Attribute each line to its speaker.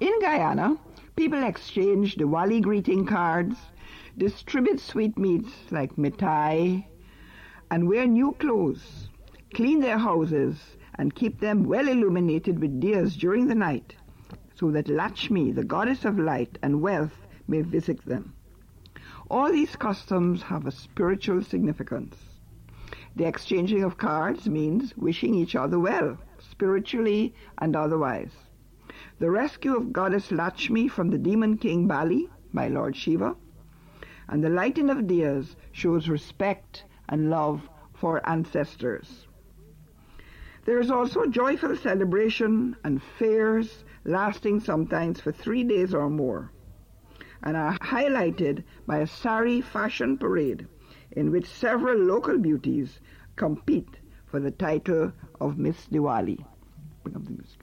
Speaker 1: In Guyana, people exchange Diwali greeting cards, distribute sweetmeats like mithai, and wear new clothes, clean their houses, and keep them well illuminated with diyas during the night, so that Lakshmi, the goddess of light and wealth, may visit them. All these customs have a spiritual significance. The exchanging of cards means wishing each other well, spiritually and otherwise. The rescue of goddess Lakshmi from the demon king Bali by Lord Shiva, and the lighting of diyas shows respect and love for ancestors. There is also joyful celebration and fairs lasting sometimes for 3 days or more, and are highlighted by a sari fashion parade in which several local beauties compete for the title of Miss Diwali. Bring up the music.